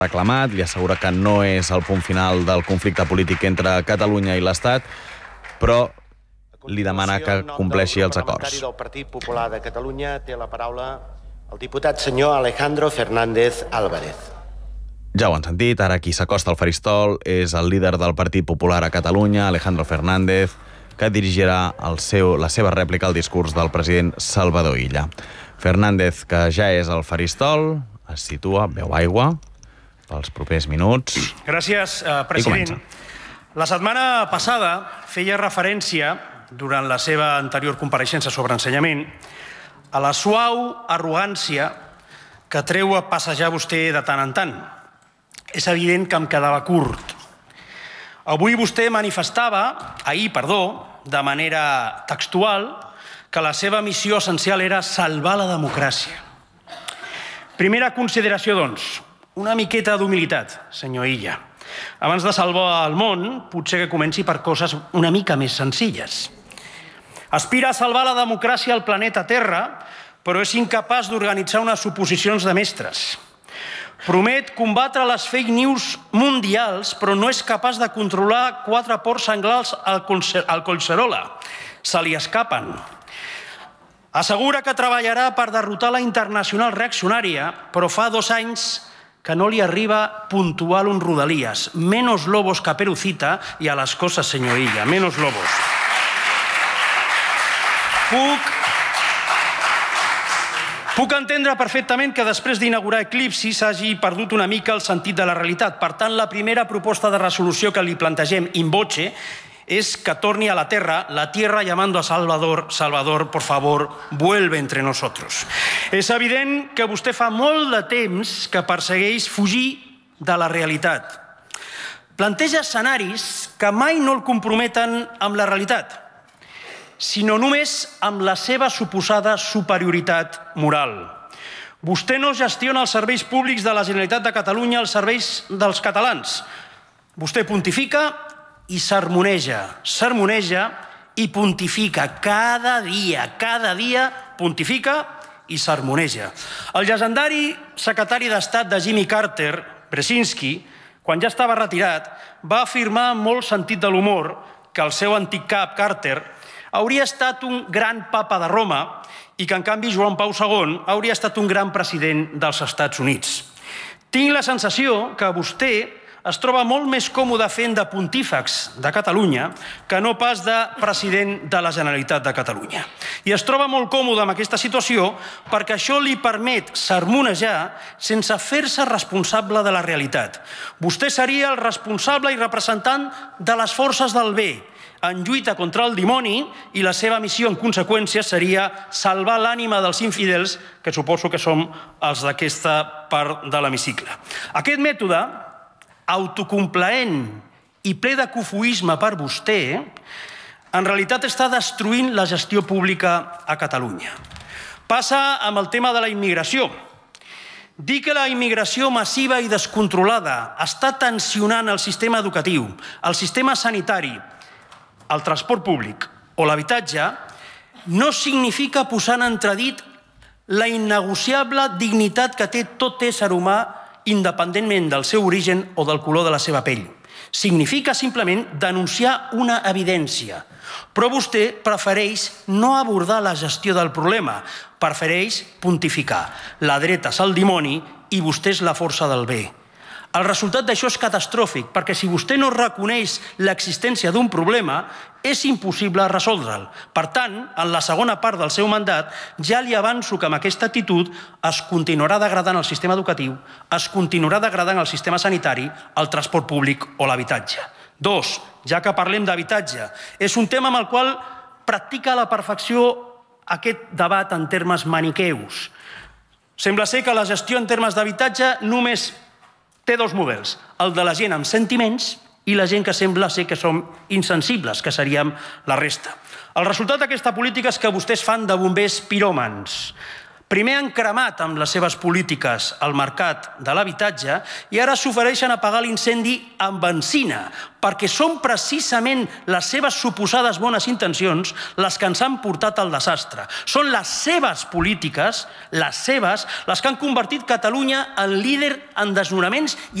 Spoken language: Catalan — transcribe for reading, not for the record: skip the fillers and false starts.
reclamat, li assegura que no és el punt final del conflicte polític entre Catalunya i l'Estat, però li demana que compleixi els acords. Del Partit Popular de Catalunya té la paraula el diputat senyor Alejandro Fernández Álvarez. Ja ho han sentit, ara qui s'acosta al faristol és el líder del Partit Popular a Catalunya, Alejandro Fernández, que dirigirà la seva rèplica al discurs del president Salvador Illa. Fernández, que ja és al faristol, es situa, beu aigua pels propers minuts. Gràcies, president. La setmana passada feia referència, durant la seva anterior compareixença sobre ensenyament, a la suau arrogància que treu a passejar vostè de tant en tant. És evident que em quedava curt. Ahir vostè manifestava, de manera textual, que la seva missió essencial era salvar la democràcia. Primera consideració, doncs, una miqueta d'humilitat, senyor Illa. Abans de salvar el món, potser que comenci per coses una mica més senzilles. Aspira a salvar la democràcia al planeta Terra, però és incapaç d'organitzar unes oposicions de mestres. Promet combatre les fake news mundials, però no és capaç de controlar 4 porcs senglars al Collserola. Se li escapen. Assegura que treballarà per derrotar la internacional reaccionària, però fa 2 anys que no li arriba puntual un Rodalies. Menos lobos que Perucita y a las cosas, senyor Illa, menos lobos. Puc entendre perfectament que després d'inaugurar Eclipsi s'hagi perdut una mica el sentit de la realitat. Per tant, la primera proposta de resolució que li plantegem in voce es que torni a la tierra llamando a Salvador, Salvador, por favor, vuelve entre nosotros. És evident que vostè fa molt de temps que persegueix fugir de la realitat. Planteja escenaris que mai no el comprometen amb la realitat, sinó només amb la seva suposada superioritat moral. Vostè no gestiona els serveis públics de la Generalitat de Catalunya, els serveis dels catalans. Vostè pontifica i sermoneja i pontifica. Cada dia pontifica i sermoneja. El llegendari secretari d'Estat de Jimmy Carter, Brzezinski, quan ja estava retirat, va afirmar amb molt sentit de l'humor que el seu antic cap, Carter, hauria estat un gran papa de Roma i que, en canvi, Joan Pau II hauria estat un gran president dels Estats Units. Tinc la sensació que vostè es troba molt més còmode fent de pontífex de Catalunya que no pas de president de la Generalitat de Catalunya. I es troba molt còmode amb aquesta situació perquè això li permet sermonejar sense fer-se responsable de la realitat. Vostè seria el responsable i representant de les forces del bé en lluita contra el dimoni i la seva missió, en conseqüència, seria salvar l'ànima dels infidels, que suposo que som els d'aquesta part de l'hemicicle. Aquest mètode, autocomplaent i ple de cofoisme per vostè, en realitat està destruint la gestió pública a Catalunya. Passa amb el tema de la immigració. Dir que la immigració massiva i descontrolada està tensionant el sistema educatiu, el sistema sanitari, el transport públic o l'habitatge no significa posar en entredit la innegociable dignitat que té tot ésser humà independentment del seu origen o del color de la seva pell. Significa simplement denunciar una evidència. Però vostè prefereix no abordar la gestió del problema, prefereix pontificar. La dreta és el dimoni i vostè és la força del bé. El resultat d'això és catastròfic, perquè si vostè no reconeix l'existència d'un problema, és impossible resoldre'l. Per tant, en la segona part del seu mandat, ja li avanço que amb aquesta actitud es continuarà degradant el sistema educatiu, es continuarà degradant el sistema sanitari, el transport públic o l'habitatge. 2, ja que parlem d'habitatge, és un tema amb el qual practica a la perfecció aquest debat en termes maniqueus. Sembla ser que la gestió en termes d'habitatge només té 2 models, el de la gent amb sentiments i la gent que sembla ser que som insensibles, que seríem la resta. El resultat d'aquesta política és que vostès fan de bombers piròmans. Primer han cremat amb les seves polítiques el mercat de l'habitatge i ara s'ofereixen a apagar l'incendi amb benzina, perquè són precisament les seves suposades bones intencions les que ens han portat al desastre. Són les seves polítiques, les que han convertit Catalunya en líder en desnonaments